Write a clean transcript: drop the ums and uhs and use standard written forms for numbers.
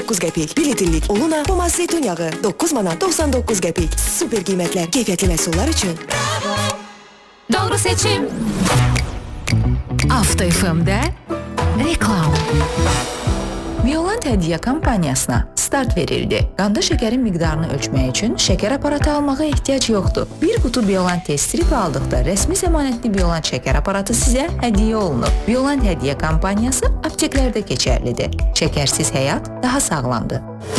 99 qəpik. 1 litrlik Oluna Pomaz zeytun yağı 9 manat 99 qəpik. Super qiymətlər, keyfiyyətli məhsullar üçün. Doğru seçim. Avto FM'də reklam. Violant Hədiyyə kampaniyasına start verildi. Qanda şəkərin miqdarını ölçmək üçün şəkər aparatı almağa ehtiyac yoxdur. Bir qutu Violant test strip aldıqda rəsmi zəmanətli Violant şəkər aparatı sizə hədiyyə olunur. Violant Hədiyyə kampaniyası apteklərdə keçərlidir. Şəkərsiz həyat daha sağlamdır.